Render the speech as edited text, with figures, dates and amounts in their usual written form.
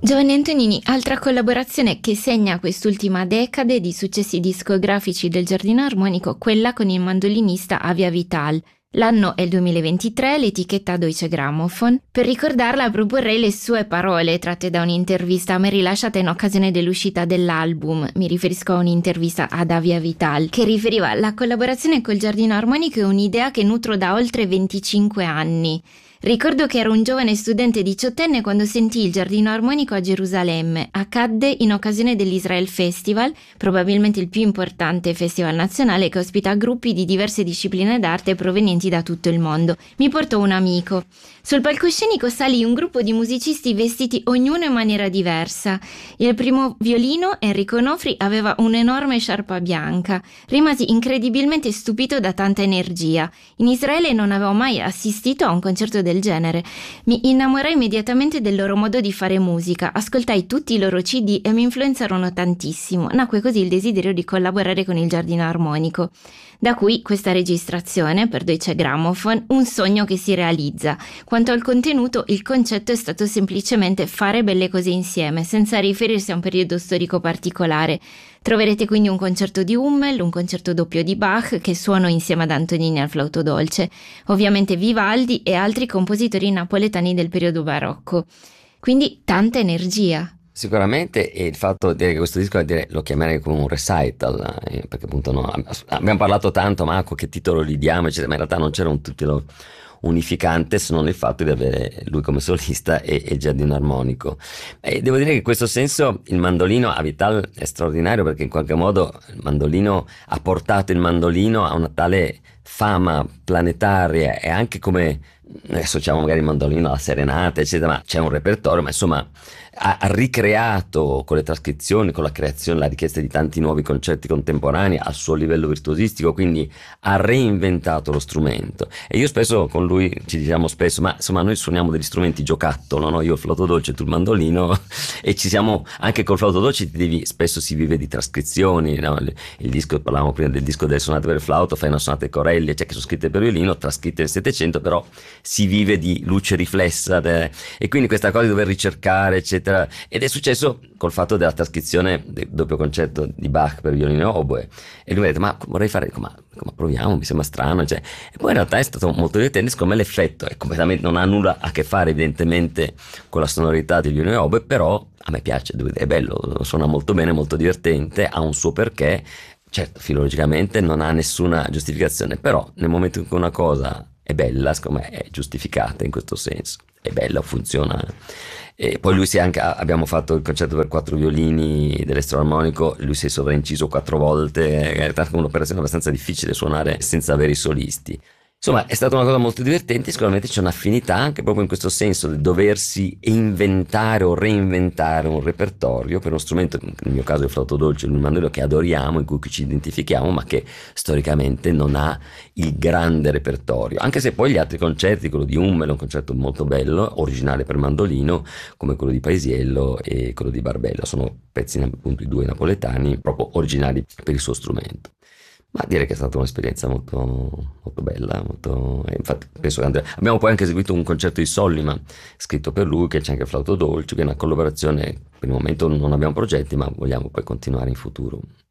Giovanni Antonini, altra collaborazione che segna quest'ultima decade di successi discografici del Giardino Armonico, quella con il mandolinista Avia Vital. L'anno è il 2023, l'etichetta Deutsche Grammophon. Per ricordarla proporrei le sue parole tratte da un'intervista a me rilasciata in occasione dell'uscita dell'album. Mi riferisco a un'intervista ad Avia Vital, che riferiva: la collaborazione col Giardino Armonico è un'idea che nutro da oltre 25 anni. Ricordo che ero un giovane studente diciottenne quando sentii il Giardino Armonico a Gerusalemme. Accadde in occasione dell'Israel Festival, probabilmente il più importante festival nazionale che ospita gruppi di diverse discipline d'arte provenienti da tutto il mondo. Mi portò un amico. Sul palcoscenico salì un gruppo di musicisti vestiti ognuno in maniera diversa. Il primo violino, Enrico Nofri, aveva un'enorme sciarpa bianca. Rimasi incredibilmente stupito da tanta energia. In Israele non avevo mai assistito a un concerto del genere. Mi innamorai immediatamente del loro modo di fare musica, ascoltai tutti i loro CD e mi influenzarono tantissimo. Nacque così il desiderio di collaborare con il Giardino Armonico. Da qui questa registrazione per Deutsche Grammophon, un sogno che si realizza. Quanto al contenuto, il concetto è stato semplicemente fare belle cose insieme, senza riferirsi a un periodo storico particolare. Troverete quindi un concerto di Hummel, un concerto doppio di Bach che suono insieme ad Antonini al flauto dolce, ovviamente Vivaldi e altri compositori napoletani del periodo barocco. Quindi tanta energia. Sicuramente, e il fatto di dire che questo disco lo chiamerei come un recital, perché appunto abbiamo parlato tanto, Marco, che titolo gli diamo, eccetera, ma in realtà non c'era un titolo unificante se non il fatto di avere lui come solista e il Giardino Armonico. E devo dire che in questo senso il mandolino a Vital è straordinario, perché in qualche modo il mandolino ha portato il mandolino a una tale fama planetaria, e anche come noi associamo magari il mandolino alla serenata eccetera, ma c'è un repertorio, ma insomma ha ricreato con le trascrizioni, con la creazione, la richiesta di tanti nuovi concerti contemporanei al suo livello virtuosistico, quindi ha reinventato lo strumento. E io spesso con lui ci diciamo spesso, ma insomma noi suoniamo degli strumenti giocattolo, no? Io il flauto dolce, tu il mandolino, e ci siamo anche col flauto dolce, spesso si vive di trascrizioni, no? Il disco, parlavamo prima del disco delle sonate per il flauto, fai una sonata e Corelli, cioè che sono scritte per violino, trascritte nel Settecento, però si vive di luce riflessa, e quindi questa cosa di dover ricercare eccetera. Ed è successo col fatto della trascrizione del doppio concerto di Bach per violino e oboe, e lui mi ha detto: ma vorrei fare, ma proviamo, mi sembra strano, cioè. E poi in realtà è stato molto divertente, secondo me l'effetto è completamente, non ha nulla a che fare evidentemente con la sonorità di violino e oboe, però a me piace, è bello, suona molto bene, molto divertente, ha un suo perché. Certo, filologicamente non ha nessuna giustificazione, però nel momento in cui una cosa è bella, secondo me è giustificata in questo senso, è bella, funziona. E poi lui abbiamo fatto il concerto per 4 violini dell'elettroarmonico, lui si è sovrainciso 4 volte, è stata un'operazione abbastanza difficile suonare senza avere i solisti. Insomma, è stata una cosa molto divertente, sicuramente c'è un'affinità anche proprio in questo senso di doversi inventare o reinventare un repertorio per uno strumento, nel mio caso il flauto dolce, il mandolino, che adoriamo, in cui ci identifichiamo, ma che storicamente non ha il grande repertorio. Anche se poi gli altri concerti, quello di Hummel è un concerto molto bello, originale per mandolino, come quello di Paisiello e quello di Barbella, sono pezzi appunto i due napoletani, proprio originali per il suo strumento. Ma direi che è stata un'esperienza molto, molto bella, infatti penso che abbiamo poi anche eseguito un concerto di Sollima scritto per lui, che c'è anche il flauto dolce, che è una collaborazione, per il momento non abbiamo progetti, ma vogliamo poi continuare in futuro.